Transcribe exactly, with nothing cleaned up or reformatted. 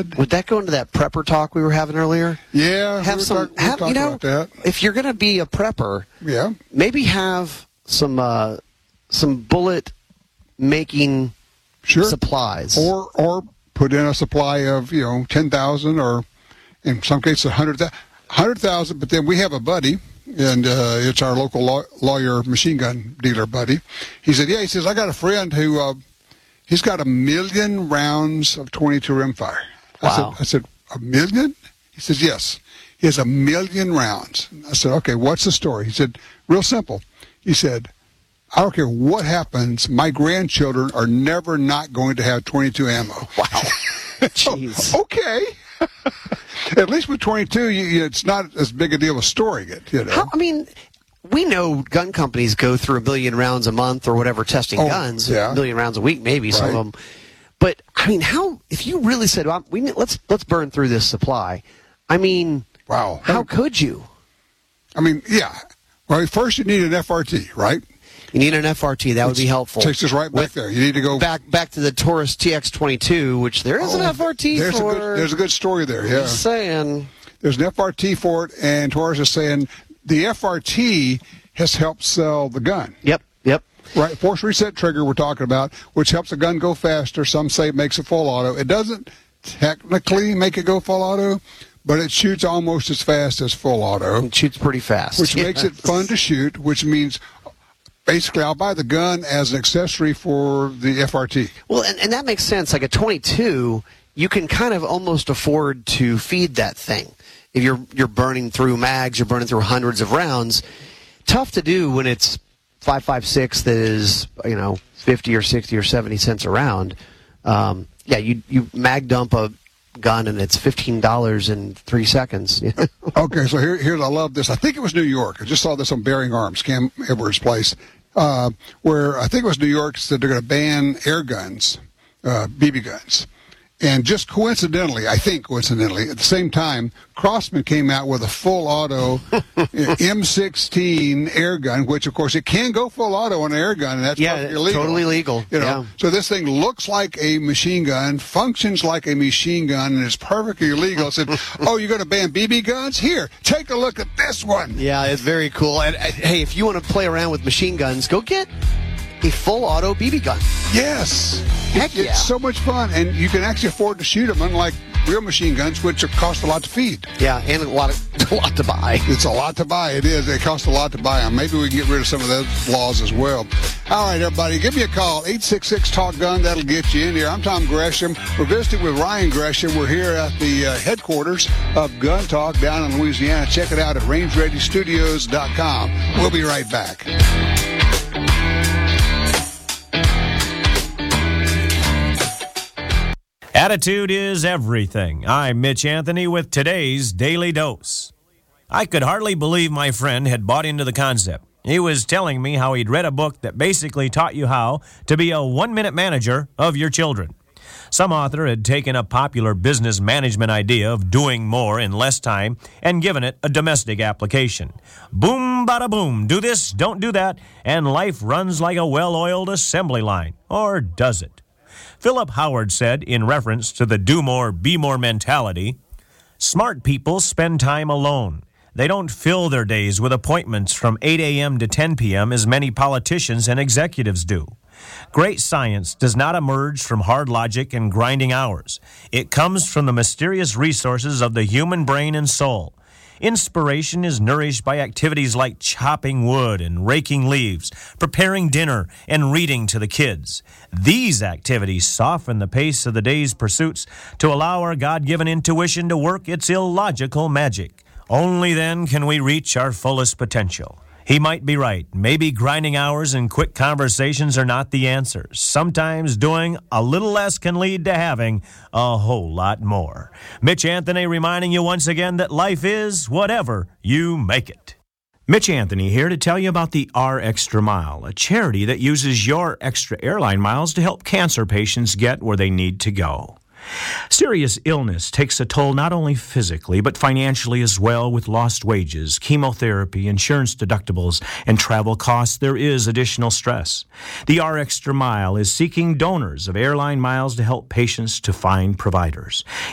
said. Would that go into that prepper talk we were having earlier? Yeah, have we some. Talk, we have, you know, about that. if you're going to be a prepper, yeah, maybe have some uh, some bullet making sure. supplies, or or put in a supply of you know ten thousand, or in some cases a hundred hundred thousand. But then we have a buddy. And uh, it's our local law- lawyer machine gun dealer buddy. He said, yeah, he says, I got a friend who, uh, he's got a million rounds of twenty-two rimfire. I Wow. said, I said, a million? He says, yes. He has a million rounds. I said, okay, what's the story? He said, real simple. He said, I don't care what happens, my grandchildren are never not going to have twenty-two ammo. Wow. Jeez. Okay. At least with twenty-two, you, you, it's not as big a deal as storing it. You know. How, I mean, we know gun companies go through a million rounds a month or whatever testing oh, guns, yeah. a million rounds a week, maybe right. some of them. But I mean, how? If you really said, well, "We let's let's burn through this supply," I mean, wow, how could you? I mean, yeah. Well, first you need an F R T, right? You need an F R T. That which would be helpful. Takes us right back With, there. You need to go back back to the Taurus T X twenty-two, which there is oh, an F R T there's for. A good, there's a good story there. Yeah, Just saying. There's an F R T for it, and Taurus is saying the F R T has helped sell the gun. Yep. Yep. Right, force reset trigger we're talking about, which helps a gun go faster. Some say it makes it full auto. It doesn't technically make it go full auto, but it shoots almost as fast as full auto. It shoots pretty fast. Which yes. makes it fun to shoot, which means basically I'll buy the gun as an accessory for the F R T. Well, and, and that makes sense. Like a twenty-two, you can kind of almost afford to feed that thing. If you're you're burning through mags, you're burning through hundreds of rounds. Tough to do when it's five five six that is, you know, fifty or sixty or seventy cents a round. Um, yeah, you you mag dump a gun and it's fifteen dollars in three seconds. Okay, so here, here's I love this. I think it was New York. I just saw this on Bearing Arms, Cam Edwards' place, uh, where I think it was New York said they're going to ban air guns, uh, B B guns. And just coincidentally, I think coincidentally, at the same time, Crossman came out with a full auto M sixteen air gun, which of course it can go full auto on an air gun, and that's yeah, perfectly legal. Totally legal. You know, yeah. So this thing looks like a machine gun, functions like a machine gun, and is perfectly legal. I said, "Oh, you're going to ban B B guns? Here, take a look at this one." Yeah, it's very cool. And uh, hey, if you want to play around with machine guns, go get a full auto B B gun. Yes. Heck it's, yeah. It's so much fun, and you can actually afford to shoot them, unlike real machine guns, which cost a lot to feed. Yeah, and a lot of, a lot to buy. It's a lot to buy. It is. It costs a lot to buy them. Maybe we can get rid of some of those laws as well. All right, everybody, give me a call. eight six six talk gun. That'll get you in here. I'm Tom Gresham. We're visiting with Ryan Gresham. We're here at the uh, headquarters of Gun Talk down in Louisiana. Check it out at range ready studios dot com. We'll be right back. Attitude is everything. I'm Mitch Anthony with today's Daily Dose. I could hardly believe my friend had bought into the concept. He was telling me how he'd read a book that basically taught you how to be a one-minute manager of your children. Some author had taken a popular business management idea of doing more in less time and given it a domestic application. Boom, bada boom, do this, don't do that, and life runs like a well-oiled assembly line. Or does it? Philip Howard said, in reference to the do more, be more mentality, smart people spend time alone. They don't fill their days with appointments from eight a.m. to ten p.m. as many politicians and executives do. Great science does not emerge from hard logic and grinding hours. It comes from the mysterious resources of the human brain and soul. Inspiration is nourished by activities like chopping wood and raking leaves, preparing dinner, and reading to the kids. These activities soften the pace of the day's pursuits to allow our God-given intuition to work its illogical magic. Only then can we reach our fullest potential. He might be right. Maybe grinding hours and quick conversations are not the answer. Sometimes doing a little less can lead to having a whole lot more. Mitch Anthony reminding you once again that life is whatever you make it. Mitch Anthony here to tell you about the R Extra Mile, a charity that uses your extra airline miles to help cancer patients get where they need to go. Serious illness takes a toll not only physically, but financially as well. With lost wages, chemotherapy, insurance deductibles, and travel costs, there is additional stress. The R Extra Mile is seeking donors of airline miles to help patients to find providers.